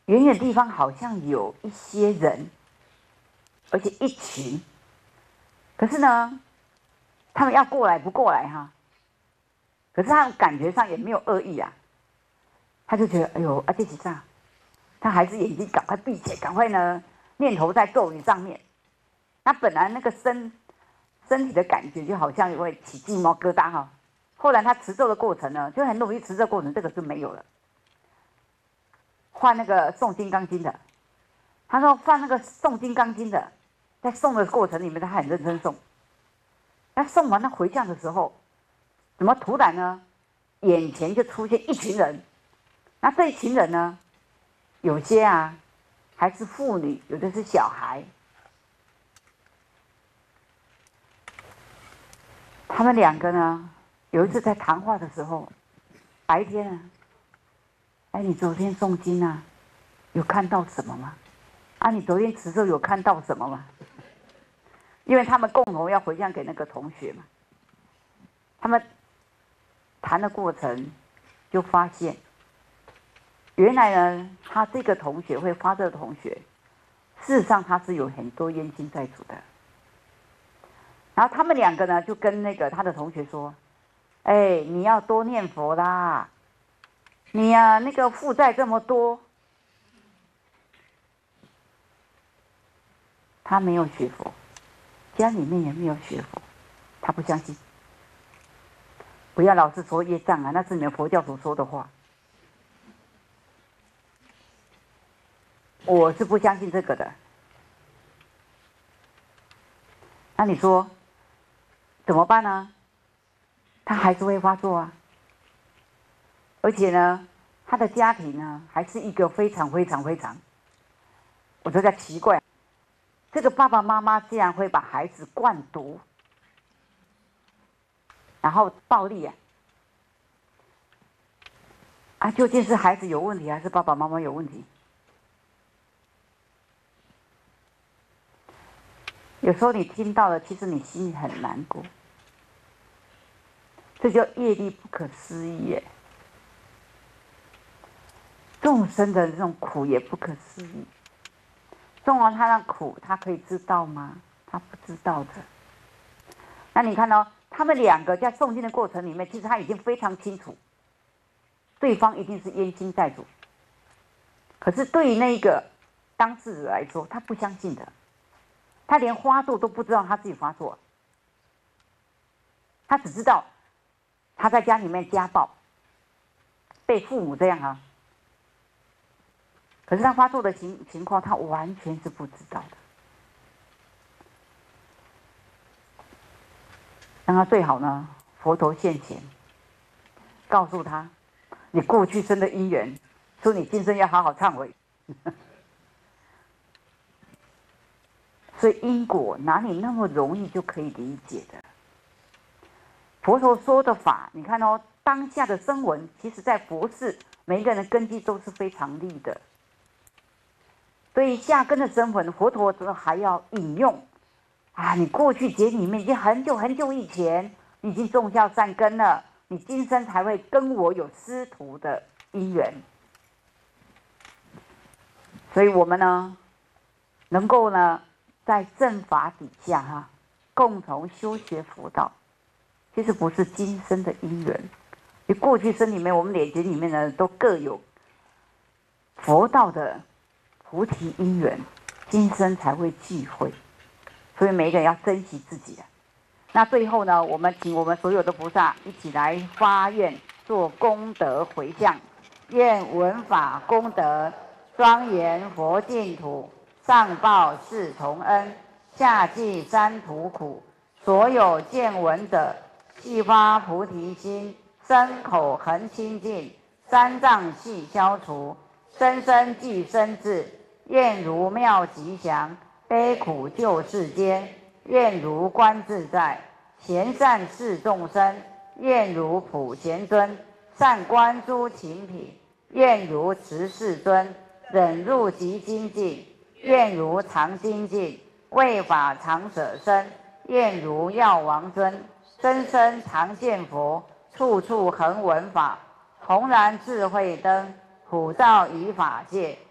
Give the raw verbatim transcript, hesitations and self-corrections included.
远远地方好像有一些人，而且一群，可是呢，他们要过来不过来哈，可是他感觉上也没有恶意啊，他就觉得哎呦啊这是啥？他还是眼睛赶快闭起来，赶快呢念头在咒语上面。他本来那个身身体的感觉就好像会起鸡毛疙瘩哈，后来他持咒的过程呢，就很容易持咒过程这个就没有了。换那个诵金刚经的，他说换那个诵金刚经的，在诵的过程里面他很认真诵。他诵完他回向的时候，怎么突然呢？眼前就出现一群人，那这一群人呢，有些啊还是妇女，有的是小孩。他们两个呢，有一次在谈话的时候，白天啊，哎，你昨天诵经啊，有看到什么吗？啊，你昨天持咒有看到什么吗？因为他们共同要回向给那个同学嘛，他们谈的过程就发现，原来呢，他这个同学会发这个同学，事实上他是有很多冤亲债主的。然后他们两个呢，就跟那个他的同学说：“哎，你要多念佛啦，你呀、啊、那个负债这么多。”他没有学佛，家里面也没有学佛，他不相信。不要老是说业障啊，那是你们佛教所说的话。我是不相信这个的。那你说怎么办呢？他还是会发作啊，而且呢，他的家庭呢，还是一个非常非常非常，我觉得奇怪，这个爸爸妈妈竟然会把孩子灌毒，然后暴力啊，啊，究竟是孩子有问题，还是爸爸妈妈有问题？有时候你听到了，其实你心里很难过，这叫业力不可思议耶。众生的这种苦也不可思议。纵然他让苦，他可以知道吗？他不知道的。那你看哦，他们两个在诵经的过程里面，其实他已经非常清楚，对方一定是冤亲债主。可是对于那个当事者来说，他不相信的，他连发作都不知道他自己发作，他只知道他在家里面家暴，被父母这样啊。可是他发作的情情况，他完全是不知道的。让他最好呢，佛陀现前，告诉他，你过去生的因缘，说你今生要好好忏悔。所以因果哪里那么容易就可以理解的？佛陀说的法，你看哦，当下的声闻，其实在佛世每一个人的根基都是非常利的。所以下根的声闻，佛陀还要引用啊，你过去劫里面已经很久很久以前，你已经种下善根了，你今生才会跟我有师徒的因缘。所以我们呢，能够呢，在正法底下哈、啊，共同修学佛道，其实不是今生的因缘，你过去生里面，我们两劫里面呢，都各有佛道的菩提因缘，今生才会聚会。所以每一个人要珍惜自己啊。那最后呢，我们请我们所有的菩萨一起来发愿做功德回向，愿闻法功德庄严佛净土，上报四重恩，下济三途苦。所有见闻者，悉发菩提心，身口恒清净，三障悉消除，生生具身智，愿如妙吉祥，悲苦救世间，愿如观自在，贤善侍众生，愿如普贤尊，善观诸勤品，愿如慈世尊，忍辱极精进，愿如常精进，为法常舍身，愿如药王尊，生生常见佛，处处恒闻法，弘然智慧灯，普照于法界，